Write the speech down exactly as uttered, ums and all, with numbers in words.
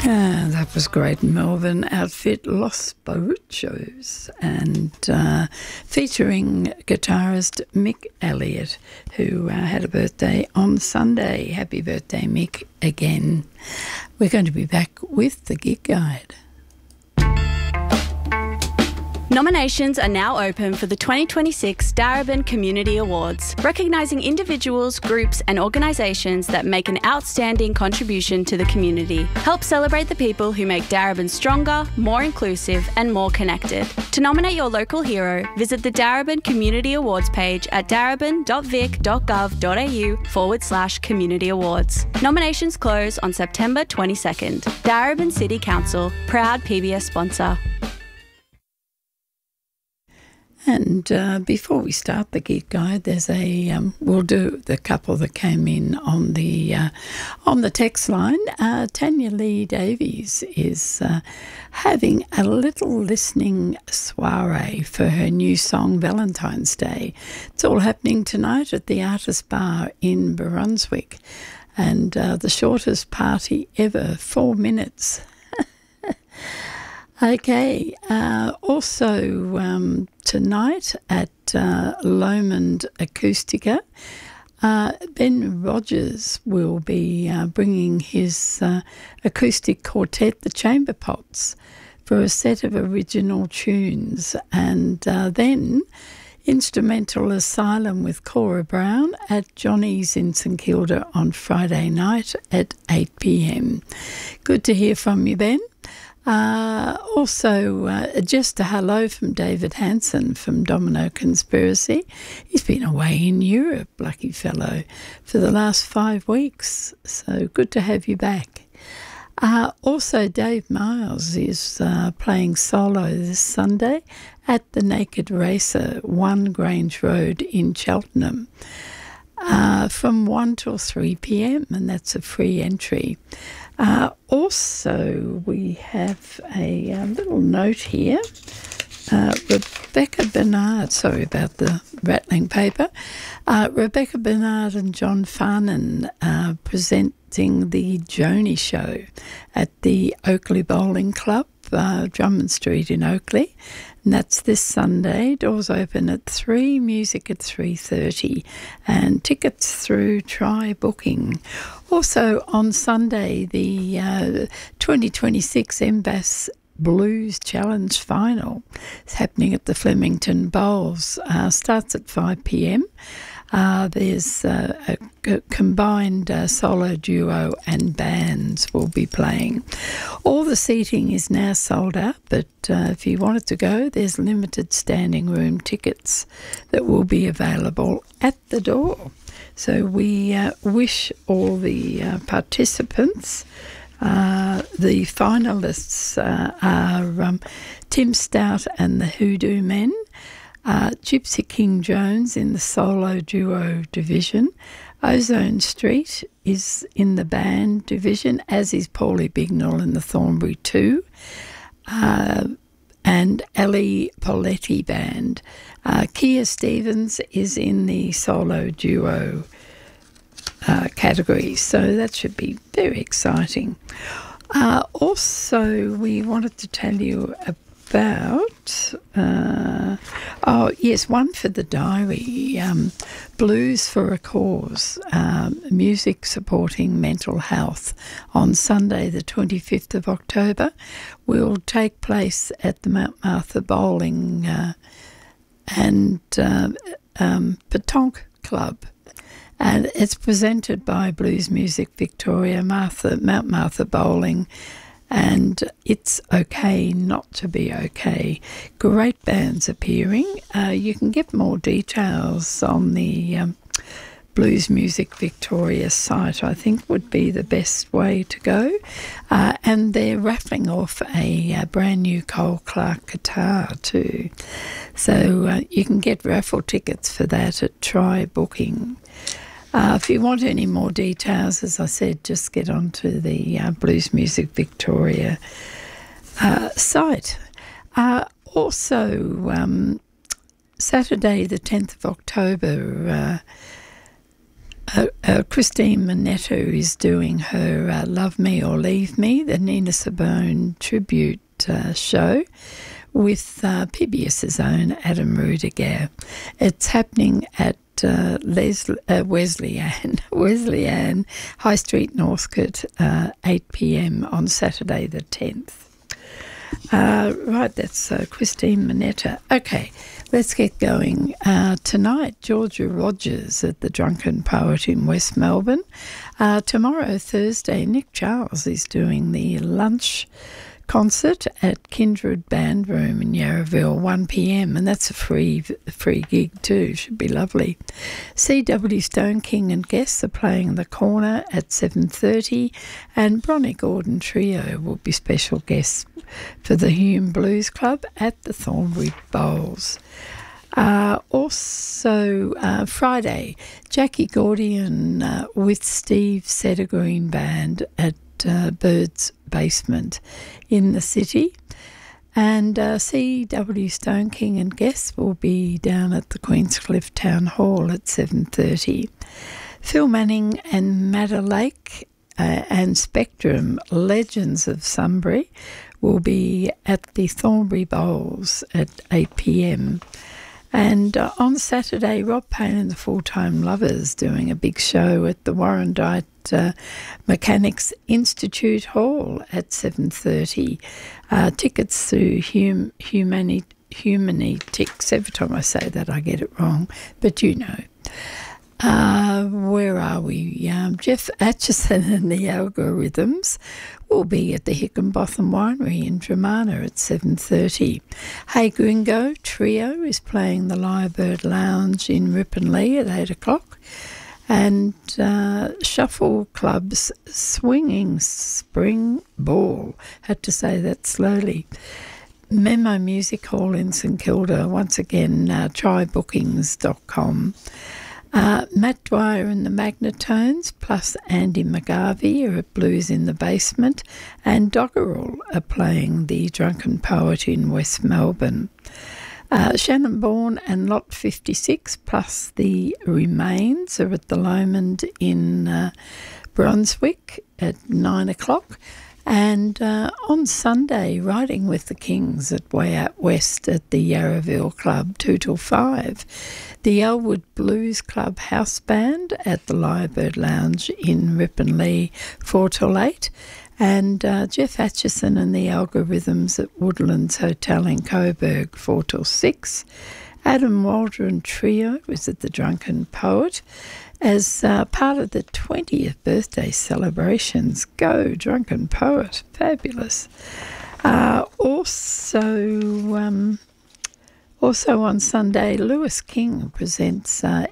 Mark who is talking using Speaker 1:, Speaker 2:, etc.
Speaker 1: Yeah, that was great. Melbourne outfit Los Baruchos, and uh, featuring guitarist Mick Elliott, who uh, had a birthday on Sunday. Happy birthday, Mick, again. We're going to be back with the Gig Guide.
Speaker 2: Nominations are now open for the twenty twenty-six Darebin Community Awards, recognising individuals, groups and organisations that make an outstanding contribution to the community. Help celebrate the people who make Darebin stronger, more inclusive and more connected. To nominate your local hero, visit the Darebin Community Awards page at darebin.vic.gov.au forward slash community awards. Nominations close on September twenty-second. Darebin City Council, proud P B S sponsor.
Speaker 1: And uh, before we start the Gig Guide, there's a um, we'll do the couple that came in on the uh, on the text line. Uh, Tanya Lee Davies is uh, having a little listening soiree for her new song Valentine's Day. It's all happening tonight at the Artist Bar in Brunswick, and uh, the shortest party ever, four minutes. Okay, uh, also um, tonight at uh, Lomond Acoustica, uh, Ben Rogers will be uh, bringing his uh, acoustic quartet, the Chamber Pots, for a set of original tunes, and uh, then Instrumental Asylum with Cora Brown at Johnny's in St Kilda on Friday night at eight p m. Good to hear from you, Ben. Uh, also, uh, just a hello from David Hansen from Domino Conspiracy. He's been away in Europe, lucky fellow, for the last five weeks. So good to have you back. Uh, also, Dave Miles is uh, playing solo this Sunday at the Naked Racer, One Grange Road in Cheltenham, uh, from one till three p m, and that's a free entry. Uh, also, we have a, a little note here. Uh, Rebecca Bernard, sorry about the rattling paper. Uh, Rebecca Bernard and John Farnan uh, presenting the Joni Show at the Oakley Bowling Club, uh, Drummond Street in Oakley. And that's this Sunday. Doors open at three, music at three thirty, and tickets through Try Booking. Also on Sunday, the uh, twenty twenty-six M B A S Blues Challenge Final is happening at the Flemington Bowls. Uh, starts at five p m. Uh, there's uh, a, a combined uh, solo, duo and bands will be playing. All the seating is now sold out, but uh, if you wanted to go, there's limited standing room tickets that will be available at the door. So we uh, wish all the uh, participants. Uh, the finalists uh, are um, Tim Stout and the Hoodoo Men, uh, Gypsy King Jones in the solo duo division, Ozone Street is in the band division, as is Paulie Bignell in the Thornbury two, uh, and Ellie Poletti Band. Uh, Kia Stevens is in the solo duo Uh, categories, so that should be very exciting. Uh, also, we wanted to tell you about, uh, oh yes, one for the diary, um, Blues for a Cause, um, music supporting mental health, on Sunday the twenty-fifth of October, will take place at the Mount Martha Bowling uh, and uh, um, Petanque Club. And it's presented by Blues Music Victoria, Martha, Mount Martha Bowling, and It's Okay Not to Be Okay. Great bands appearing. Uh, you can get more details on the um, Blues Music Victoria site, I think would be the best way to go. Uh, and they're raffling off a, a brand new Cole Clark guitar too. So uh, you can get raffle tickets for that at Try Booking. Uh, if you want any more details, as I said, just get onto the uh, Blues Music Victoria uh, site. Uh, also, um, Saturday the tenth of October, uh, Uh, uh, Christine Minetta is doing her uh, Love Me or Leave Me, the Nina Simone tribute uh, show with uh, PBS's own Adam Rudiger. It's happening at uh, Les- uh, Wesleyan, Wesleyan High Street, Northcote, uh, eight p.m. on Saturday the tenth. Uh, right, that's uh, Christine Minetta. Okay, let's get going. Uh, tonight, Georgia Rogers at the Drunken Poet in West Melbourne. Uh, tomorrow, Thursday, Nick Charles is doing the lunch concert at Kindred Band Room in Yarraville, one p.m, and that's a free free gig too. Should be lovely. C W Stone King and guests are playing The Corner at seven thirty, and Bronnie Gordon Trio will be special guests for the Hume Blues Club at the Thornbury Bowls. Uh, also, uh, Friday, Jackie Gordian uh, with Steve Sedergreen Band at uh, Bird's Basement in the city. And uh, C W Stone King and guests will be down at the Queenscliff Town Hall at seven thirty. Phil Manning and Madder Lake uh, and Spectrum Legends of Sunbury will be at the Thornbury Bowls at eight p.m. And uh, on Saturday, Rob Payne and the Full-Time Lovers doing a big show at the Warrandyte uh, Mechanics Institute Hall at seven thirty. Uh, tickets through hum, Humani, Humanitix. Every time I say that, I get it wrong, but you know. Uh, where are we? Um, Jeff Atchison and the Algorithms will be at the Hickenbotham Winery in Dramana at seven thirty. Hey Gringo Trio is playing the Lyrebird Lounge in Ripponlea at eight o'clock. And uh, Shuffle Club's Swinging Spring Ball. Had to say that slowly. Memo Music Hall in St Kilda. Once again, uh, try bookings dot com. Uh, Matt Dwyer and the Magnetones plus Andy McGarvey are at Blues in the Basement, and Doggerel are playing the Drunken Poet in West Melbourne. Uh, Shannon Bourne and Lot fifty-six plus the Remains are at the Lomond in uh, Brunswick at nine o'clock. And uh, on Sunday, Riding with the Kings at Way Out West at the Yarraville Club, two till five. The Elwood Blues Club House Band at the Lyrebird Lounge in Ripponlea, four till eight. And uh, Jeff Atchison and the Algorithms at Woodlands Hotel in Coburg, four till six. Adam Waldron Trio is at the Drunken Poet as uh, part of the twentieth birthday celebrations. Go Drunken Poet, fabulous. Uh, also, um, also on Sunday, Lewis King presents uh,